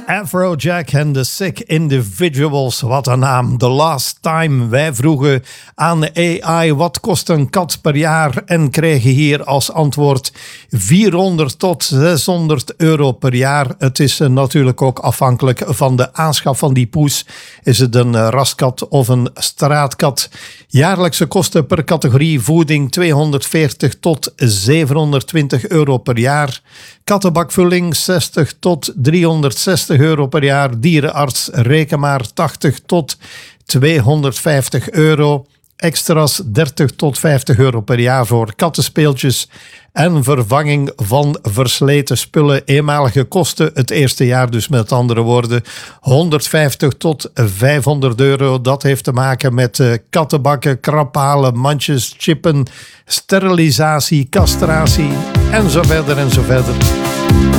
Afrojack and the Sick Individuals, wat een naam. The Last Time. Wij vroegen aan de AI wat kost een kat per jaar en kregen hier als antwoord 400 tot 600 euro per jaar. Het is natuurlijk ook afhankelijk van de aanschaf van die poes. Is het een raskat of een straatkat? Jaarlijkse kosten per categorie voeding 240 tot 720 euro per jaar. Kattenbakvulling 60 tot 360 euro per jaar. Dierenarts reken maar 80 tot 250 euro. Extra's 30 tot 50 euro per jaar voor kattenspeeltjes en vervanging van versleten spullen. Eenmalige kosten het eerste jaar, dus met andere woorden 150 tot 500 euro. Dat heeft te maken met kattenbakken, kraphalen, mandjes, chippen, sterilisatie, castratie en zo verder en zo verder.